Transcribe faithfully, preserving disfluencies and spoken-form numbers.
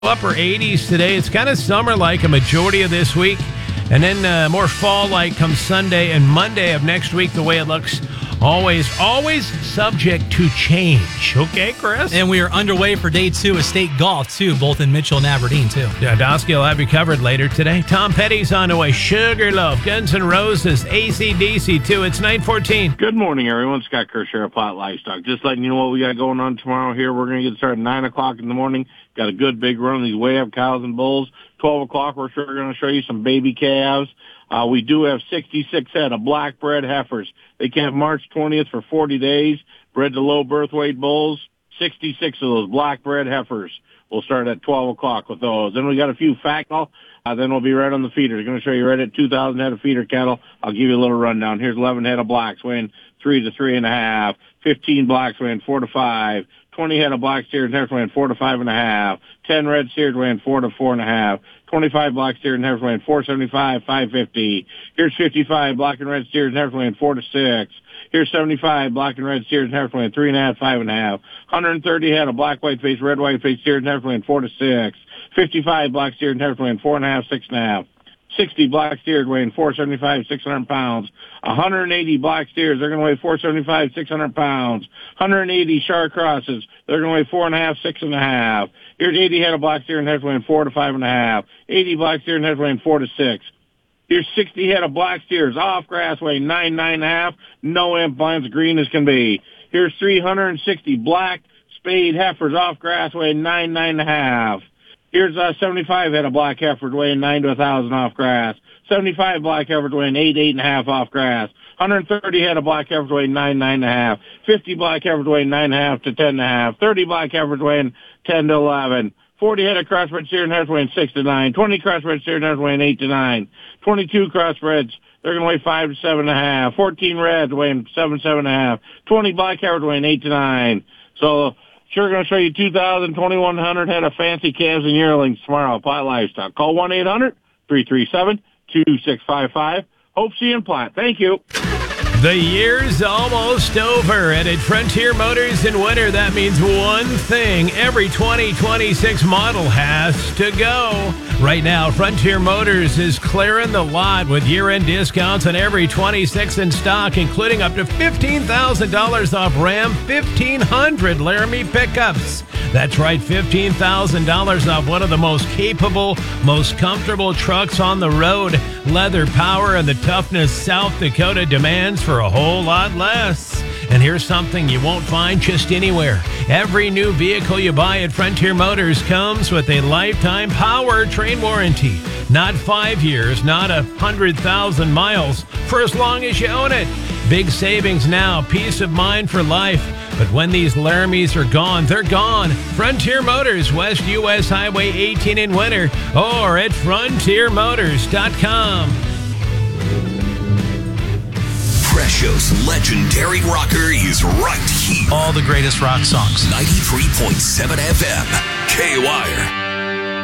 Upper eighties today. It's kind of summer-like a majority of this week. And then uh, more fall-like comes Sunday and Monday of next week, the way it looks. Always, always subject to change. Okay, Chris? And we are underway for day two of state golf, too, both in Mitchell and Aberdeen, too. Yeah, Dosky will have you covered later today. Tom Petty's on the way. Sugarloaf, Guns N' Roses, A C D C, too. It's nine fourteen. Good morning, everyone. Scott Kershaw of Pot Livestock. Just letting you know what we got going on tomorrow here. We're going to get started at nine o'clock in the morning. Got a good big run of these way up cows and bulls. twelve o'clock, we're sure going to show you some baby calves. Uh, we do have sixty-six head of black bred heifers. They calve March twentieth for forty days, bred to low birth weight bulls. sixty-six of those black bred heifers. We'll start at twelve o'clock with those. Then we got a few fat cattle. Uh, then we'll be right on the feeders. Going to show you right at two thousand head of feeder cattle. I'll give you a little rundown. Here's eleven head of blacks weighing three to three and a half. fifteen blacks weighing four to five. twenty head of black steers and heifers weighing four to five and a half. ten red steers weighing four to four and a half. twenty-five black steers and heifers weighing four seventy-five, five fifty. Here's fifty-five black and red steers and heifers weighing four to six. Here's seventy-five black and red steers and heifers weighing three and a half, five and a half. one hundred thirty head of black white face, red white face steers and heifers weighing four to six. fifty-five black steers and heifers weighing four and a half, six and a half. sixty black steers weighing four seventy-five, six hundred pounds. one hundred eighty black steers, they're going to weigh four seventy-five, six hundred pounds. one hundred eighty Shar crosses, they're going to weigh four and a half, six and a half. Here's eighty head of black steer and heifers weighing four to five and a half. eighty black steer and heifers weighing four to six. Here's sixty head of black steers off grass weighing nine, nine and a half. No implants, green as can be. Here's three hundred sixty black spayed heifers off grass weighing nine, nine and a half. Here's uh, seventy-five head of black heifers weighing nine to one thousand off grass. seventy-five black heifers weighing eight, eight and a half off grass. one hundred thirty head of black heifers weighing nine, nine and a half. fifty black heifers weighing nine and a half to ten and a half. thirty black heifers weighing ten to eleven. forty head of crossbred steer and heifers weighing six to nine. twenty crossbred steer and heifers weighing eight to nine. twenty-two crossbreds, they're going to weigh five to seven and a half. fourteen reds weighing seven, seven and a half. twenty black heifers weighing eight to nine. So, sure going to show you two thousand, twenty-one hundred head of fancy calves and yearlings tomorrow at Platt Livestock. Call one eight hundred, three three seven, two six five five. Hope see you in Platt. Thank you. The year's almost over, and at Frontier Motors in winter, that means one thing. Every twenty twenty-six model has to go. Right now, Frontier Motors is clearing the lot with year-end discounts on every twenty-six in stock, including up to fifteen thousand dollars off Ram fifteen hundred Laramie pickups. That's right, fifteen thousand dollars off one of the most capable, most comfortable trucks on the road. Leather power and the toughness South Dakota demands for a whole lot less. And here's something you won't find just anywhere. Every new vehicle you buy at Frontier Motors comes with a lifetime powertrain warranty. Not five years, not a hundred thousand miles, for as long as you own it. Big savings now, peace of mind for life. But when these Laramies are gone, they're gone. Frontier Motors, West U S Highway eighteen in winter, or at frontier motors dot com. Presho's legendary rocker is right here. All the greatest rock songs. ninety-three point seven F M, K-Wire.